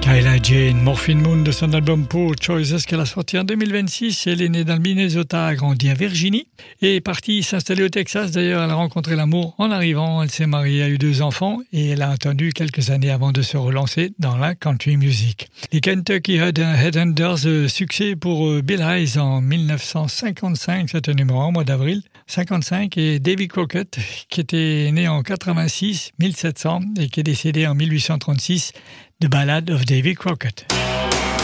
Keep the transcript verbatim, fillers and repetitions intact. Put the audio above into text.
Tyler Jane, Morphine Moon de son album Poor Choices qu'elle a sorti en deux mille vingt-six. Elle est née dans le Minnesota, a grandi à Virginie et est partie s'installer au Texas. D'ailleurs, elle a rencontré l'amour en arrivant. Elle s'est mariée, a eu deux enfants et elle a attendu quelques années avant de se relancer dans la country music. Les Kentucky Headhunters, succès pour Bill Hayes en dix-neuf cent cinquante-cinq, c'est un numéro un au mois d'avril cinquante-cinq, et Davy Crockett qui était né en quatre-vingt-six mille sept cents et qui est décédé en mille huit cent trente-six. The Ballad of Davy Crockett.